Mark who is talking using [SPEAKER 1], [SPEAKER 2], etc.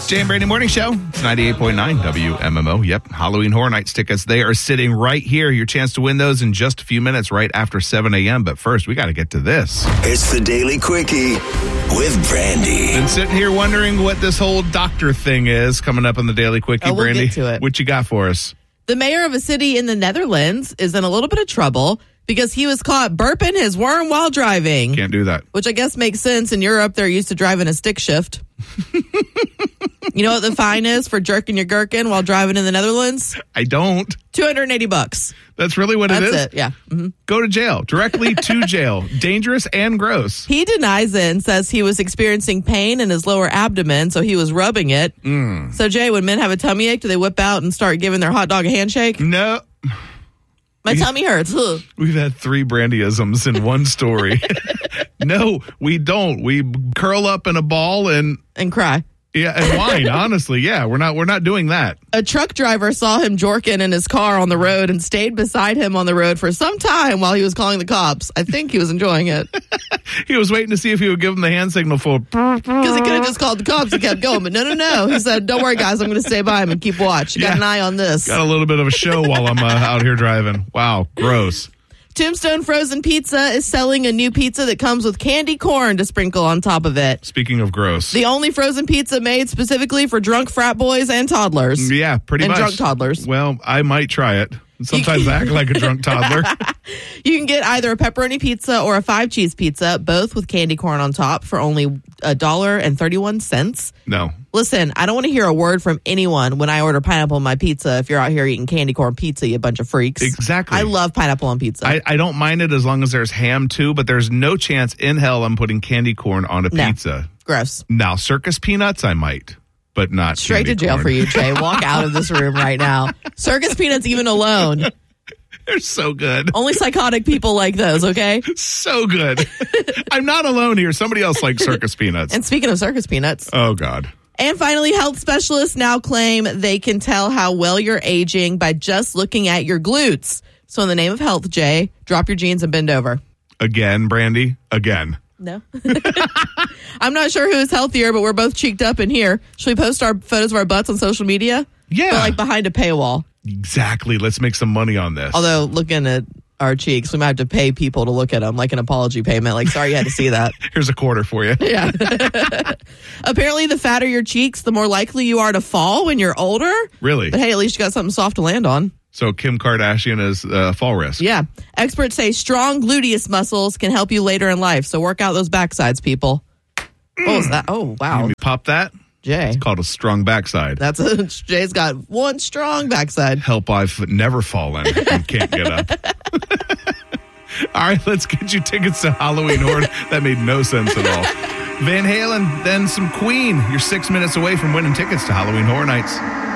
[SPEAKER 1] Jay and Brandy Morning Show. It's 98.9 WMMO. Yep, Halloween Horror Nights tickets. They are sitting right here. Your chance to win those in just a few minutes right after 7 a.m. But first, we got to get to this.
[SPEAKER 2] It's the Daily Quickie with Brandy.
[SPEAKER 1] Been sitting here wondering what this whole doctor thing is coming up on the Daily Quickie,
[SPEAKER 3] we'll
[SPEAKER 1] Brandy.
[SPEAKER 3] get to it.
[SPEAKER 1] What you got for us?
[SPEAKER 3] The mayor of a city in the Netherlands is in a little bit of trouble because he was caught burping his worm while driving.
[SPEAKER 1] Can't do that.
[SPEAKER 3] Which I guess makes sense. In Europe, they're used to driving a stick shift. You know what the fine is for jerking your gherkin while driving in the Netherlands?
[SPEAKER 1] I don't.
[SPEAKER 3] $280.
[SPEAKER 1] That's really what it is?
[SPEAKER 3] That's it, yeah. Mm-hmm.
[SPEAKER 1] Go to jail. Directly to jail. Dangerous and gross.
[SPEAKER 3] He denies it and says he was experiencing pain in his lower abdomen, so he was rubbing it. So, Jay, when men have a tummy ache, do they whip out and start giving their hot dog a handshake?
[SPEAKER 1] No.
[SPEAKER 3] My tummy hurts. Ugh.
[SPEAKER 1] We've had 3 Brandyisms in one story. No, we don't. We curl up in a ball and
[SPEAKER 3] Cry.
[SPEAKER 1] Yeah, and whine. Honestly, yeah, we're not doing that.
[SPEAKER 3] A truck driver saw him jorking in his car on the road and stayed beside him on the road for some time while he was calling the cops. I think he was enjoying it.
[SPEAKER 1] He was waiting to see if he would give him the hand signal for
[SPEAKER 3] because he could have just called the cops and kept going, but no. He said, "Don't worry, guys, I'm going to stay by him and keep watch. You got an eye on this."
[SPEAKER 1] Got a little bit of a show while I'm out here driving. Wow, gross.
[SPEAKER 3] Tombstone Frozen Pizza is selling a new pizza that comes with candy corn to sprinkle on top of it.
[SPEAKER 1] Speaking of gross.
[SPEAKER 3] The only frozen pizza made specifically for drunk frat boys and toddlers.
[SPEAKER 1] Yeah, pretty much.
[SPEAKER 3] And drunk toddlers.
[SPEAKER 1] Well, I might try it. Sometimes I act like a drunk toddler.
[SPEAKER 3] You can get either a pepperoni pizza or a 5-cheese pizza, both with candy corn on top for only $1.31.
[SPEAKER 1] No.
[SPEAKER 3] Listen, I don't want to hear a word from anyone when I order pineapple on my pizza if you're out here eating candy corn pizza, you bunch of freaks.
[SPEAKER 1] Exactly.
[SPEAKER 3] I love pineapple on pizza.
[SPEAKER 1] I don't mind it as long as there's ham too, but there's no chance in hell I'm putting candy corn on a pizza.
[SPEAKER 3] Gross.
[SPEAKER 1] Now, circus peanuts I might, but not
[SPEAKER 3] straight to jail
[SPEAKER 1] corn.
[SPEAKER 3] for you, Jay. Walk out of this room right now. Circus peanuts even alone.
[SPEAKER 1] They're so good.
[SPEAKER 3] Only psychotic people like those, okay?
[SPEAKER 1] So good. I'm not alone here. Somebody else likes circus peanuts.
[SPEAKER 3] And speaking of circus peanuts.
[SPEAKER 1] Oh, God.
[SPEAKER 3] And finally, health specialists now claim they can tell how well you're aging by just looking at your glutes. So in the name of health, Jay, drop your jeans and bend over.
[SPEAKER 1] Again, Brandy? Again.
[SPEAKER 3] No. I'm not sure who's healthier, but we're both cheeked up in here. Should we post our photos of our butts on social media?
[SPEAKER 1] Yeah.
[SPEAKER 3] But like behind a paywall.
[SPEAKER 1] Exactly. Let's make some money on this.
[SPEAKER 3] Although looking at our cheeks, we might have to pay people to look at them, like an apology payment. Like, sorry you had to see that.
[SPEAKER 1] Here's a quarter for you.
[SPEAKER 3] Yeah. Apparently, the fatter your cheeks, the more likely you are to fall when you're older.
[SPEAKER 1] Really?
[SPEAKER 3] But hey, at least you got something soft to land on.
[SPEAKER 1] So Kim Kardashian is fall risk.
[SPEAKER 3] Yeah. Experts say strong gluteus muscles can help you later in life. So work out those backsides, people. What was that? Oh, wow.
[SPEAKER 1] Let me pop that.
[SPEAKER 3] Jay.
[SPEAKER 1] It's called a strong backside.
[SPEAKER 3] Jay's got one strong backside.
[SPEAKER 1] Help I've never fallen and can't get up. All right, let's get you tickets to Halloween Horror. That made no sense at all. Van Halen, then some Queen. You're 6 minutes away from winning tickets to Halloween Horror Nights.